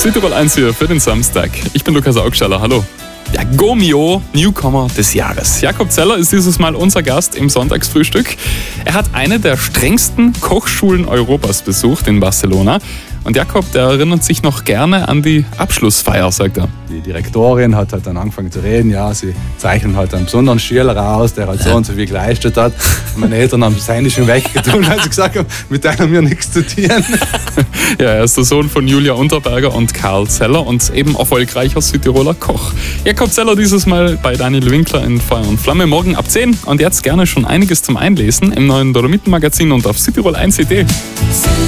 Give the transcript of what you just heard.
Südtirol 1 hier für den Samstag. Ich bin Lukas Augstaller, hallo. Ja, Gomio, Newcomer des Jahres. Jakob Zeller ist dieses Mal unser Gast im Sonntagsfrühstück. Er hat eine der strengsten Kochschulen Europas besucht in Barcelona. Und Jakob, der erinnert sich noch gerne an die Abschlussfeier, sagt er. Die Direktorin hat halt dann angefangen zu reden, ja, sie zeichnen halt einen besonderen Schüler aus, der halt so und so viel geleistet hat. Und meine Eltern haben das Handy schon weggetan, weil sie gesagt haben, mit denen haben wir nichts zu tun. Ja, er ist der Sohn von Julia Unterberger und Karl Zeller und eben erfolgreicher Südtiroler Koch. Jakob Zeller dieses Mal bei Daniel Winkler in Feuer und Flamme, morgen ab 10. Und jetzt gerne schon einiges zum Einlesen im neuen Dolomiten-Magazin und auf Südtirol 1.de.